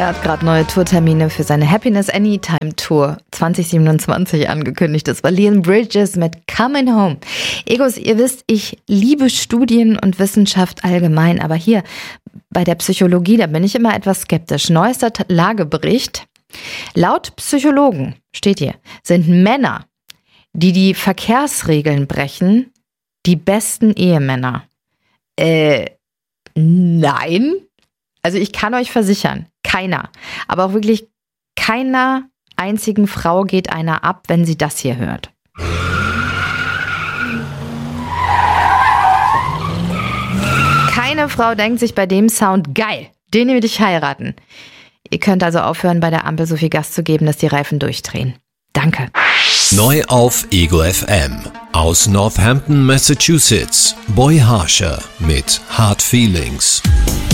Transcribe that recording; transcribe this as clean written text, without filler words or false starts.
Er hat gerade neue Tourtermine für seine Happiness Anytime Tour 2027 angekündigt. Das war Leon Bridges mit Coming Home. Egos, ihr wisst, ich liebe Studien und Wissenschaft allgemein, aber hier bei der Psychologie, da bin ich immer etwas skeptisch. Neuester Lagebericht. Laut Psychologen, steht hier, sind Männer, die die Verkehrsregeln brechen, die besten Ehemänner. Nein. Also ich kann euch versichern, keiner, aber auch wirklich keiner einzigen Frau geht einer ab, wenn sie das hier hört. Keine Frau denkt sich bei dem Sound, geil, den will ich heiraten. Ihr könnt also aufhören, bei der Ampel so viel Gas zu geben, dass die Reifen durchdrehen. Danke. Neu auf Ego FM. Aus Northampton, Massachusetts. Boy Harsher mit Hard Feelings.